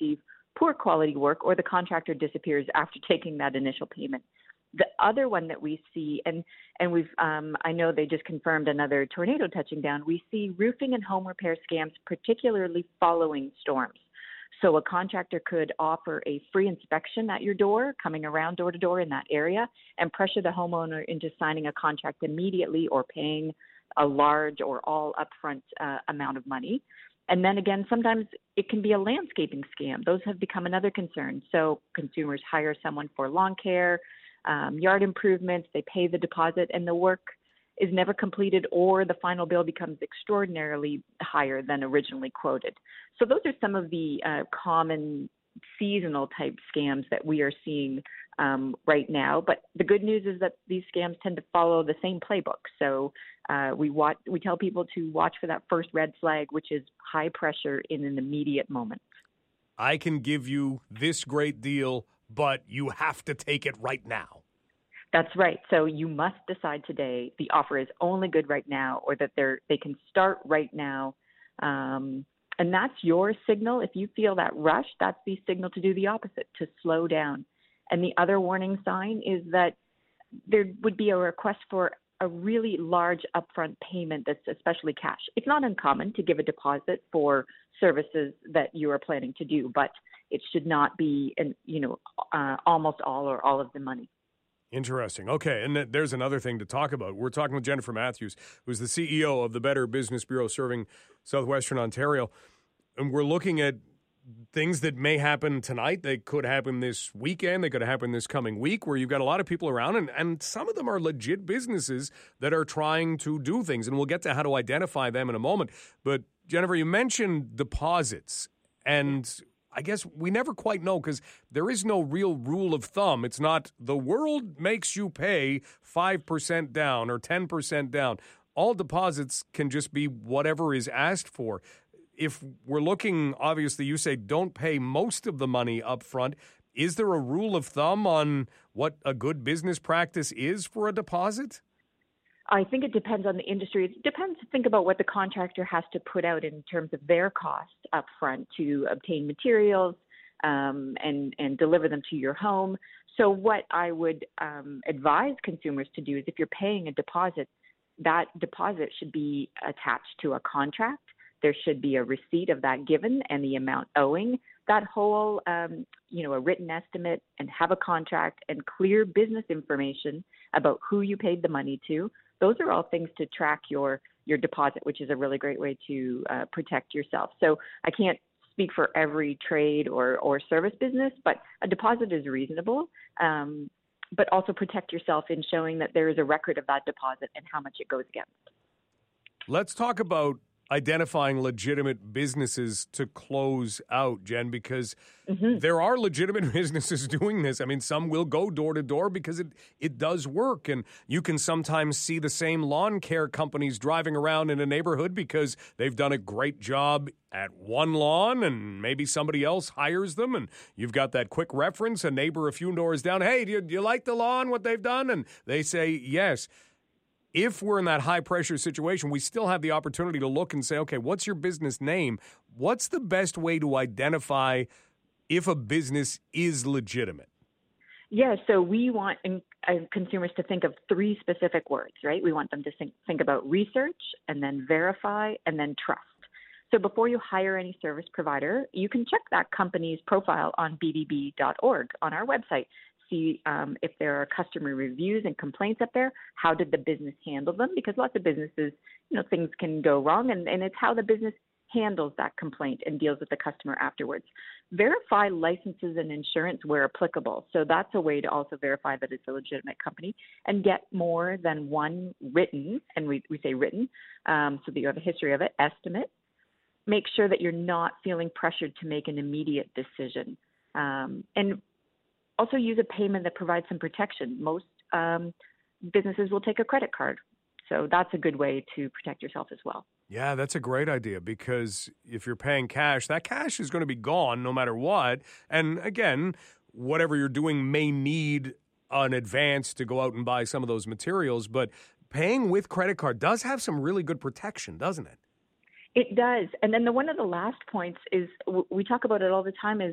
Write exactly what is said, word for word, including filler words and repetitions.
receive poor quality work, or the contractor disappears after taking that initial payment. The other one that we see, and and we've um, I know they just confirmed another tornado touching down. We see roofing and home repair scams, particularly following storms. So a contractor could offer a free inspection at your door, coming around door to door in that area, and pressure the homeowner into signing a contract immediately or paying a large or all upfront uh, amount of money. And then again, sometimes it can be a landscaping scam. Those have become another concern. So consumers hire someone for lawn care, um, yard improvements, they pay the deposit, and the work is never completed, or the final bill becomes extraordinarily higher than originally quoted. So those are some of the uh, common seasonal type scams that we are seeing um, right now. But the good news is that these scams tend to follow the same playbook. So uh, we watch, we tell people to watch for that first red flag, which is high pressure in an immediate moment. I can give you this great deal, but you have to take it right now. That's right. So you must decide today the offer is only good right now, or that they're they can start right now. Um, and that's your signal. If you feel that rush, that's the signal to do the opposite, to slow down. And the other warning sign is that there would be a request for a really large upfront payment that's especially cash. It's not uncommon to give a deposit for services that you are planning to do, but it should not be, an, you know, uh, almost all or all of the money. Interesting. Okay, and th- there's another thing to talk about. We're talking with Jennifer Matthews, who's the C E O of the Better Business Bureau serving southwestern Ontario. And we're looking at things that may happen tonight. They could happen this weekend. They could happen this coming week, where you've got a lot of people around, and, and some of them are legit businesses that are trying to do things. And we'll get to how to identify them in a moment. But, Jennifer, you mentioned deposits, and I guess we never quite know, because there is no real rule of thumb. It's not the world makes you pay five percent down or ten percent down. All deposits can just be whatever is asked for. If we're looking, obviously, you say don't pay most of the money up front. Is there a rule of thumb on what a good business practice is for a deposit? I think it depends on the industry. It depends. Think about what the contractor has to put out in terms of their costs up front to obtain materials um, and, and deliver them to your home. So what I would um, advise consumers to do is, if you're paying a deposit, that deposit should be attached to a contract. There should be a receipt of that given and the amount owing. That whole, um, you know, a written estimate, and have a contract and clear business information about who you paid the money to. Those are all things to track your your deposit, which is a really great way to uh, protect yourself. So I can't speak for every trade or, or service business, but a deposit is reasonable. Um, but also protect yourself in showing that there is a record of that deposit and how much it goes against. Let's talk about identifying legitimate businesses to close out, Jen, because mm-hmm. there are legitimate businesses doing this. I mean, some will go door to door because it, it does work. And you can sometimes see the same lawn care companies driving around in a neighborhood because they've done a great job at one lawn, and maybe somebody else hires them. And you've got that quick reference, a neighbor a few doors down, hey, do you, do you like the lawn, what they've done? And they say yes. If we're in that high-pressure situation, we still have the opportunity to look and say, okay, what's your business name? What's the best way to identify if a business is legitimate? Yeah, so we want uh, consumers to think of three specific words, right? We want them to think, think about research, and then verify, and then trust. So before you hire any service provider, you can check that company's profile on b b b dot org on our website. See um, if there are customer reviews and complaints up there. How did the business handle them? Because lots of businesses, you know, things can go wrong, and, and it's how the business handles that complaint and deals with the customer afterwards. Verify licenses and insurance where applicable. So that's a way to also verify that it's a legitimate company, and get more than one written, and we, we say written, um, so that you have a history of it, estimate. Make sure that you're not feeling pressured to make an immediate decision. Um, and Also use a payment that provides some protection. Most um, businesses will take a credit card. So that's a good way to protect yourself as well. Yeah, that's a great idea, because if you're paying cash, that cash is going to be gone no matter what. And again, whatever you're doing may need an advance to go out and buy some of those materials. But paying with credit card does have some really good protection, doesn't it? It does. And then the one of the last points is, we talk about it all the time, is